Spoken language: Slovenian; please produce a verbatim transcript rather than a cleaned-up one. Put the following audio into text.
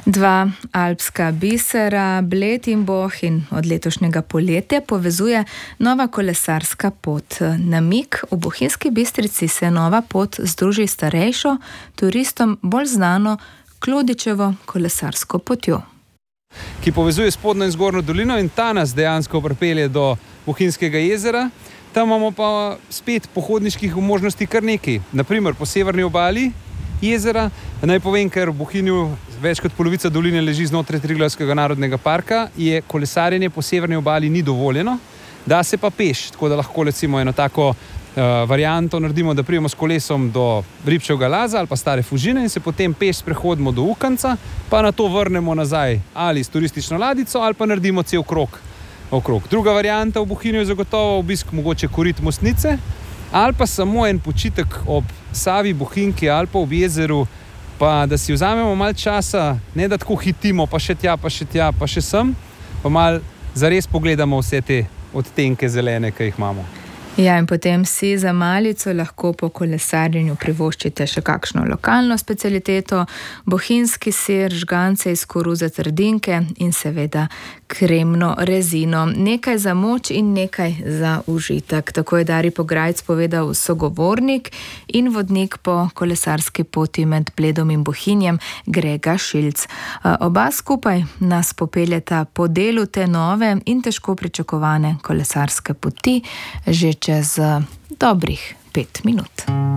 Dva alpska bisera, Bled in Bohinj, od letošnjega poletja povezuje nova kolesarska pot. Na Mik v Bohinjski Bistrici se nova pot združi s starejšo, turistom bolj znano Klodičevo kolesarsko potjo, ki povezuje spodnjo in zgornjo dolino, in ta nas dejansko pripelje do Bohinjskega jezera. Tam imamo pa spet pohodniških možnosti kar nekaj. Naprimer po severni obali jezera. Naj povem, ker v Bohinju več kot polovica doline leži znotraj Triglavskega narodnega parka, je kolesarjenje po severni obali ni dovoljeno, da se pa peš, tako da lahko recimo eno tako uh, varianto naredimo, da pridemo s kolesom do Ribčevega Laza ali pa Stare Fužine in se potem peš sprehodimo do Ukanca, pa na to vrnemo nazaj ali s turistično ladico ali pa naredimo cel krog okrog. Druga varianta v Bohinju je zagotovo obisk mogoče Korit Mostnice ali pa samo en počitek ob Savi, Bohinjki ali pa ob jezeru, pa da si vzamemo malo časa, ne da tako hitimo, pa še tja, pa še tja, pa še sem, pa malo zares pogledamo vse te odtenke zelene, ki jih imamo. Ja, in potem si za malico lahko po kolesarjenju privoščite še kakšno lokalno specialiteto, bohinjski sir, žgance iz koruze trdinke in seveda kremno rezino. Nekaj za moč in nekaj za užitek. Tako je Dari Pograjc povedal sogovornik in vodnik po kolesarski poti med Bledom in Bohinjem, Grega Šilc. Oba skupaj nas popeljeta po delu te nove in težko pričakovane kolesarske poti že čez dobrih pet minut.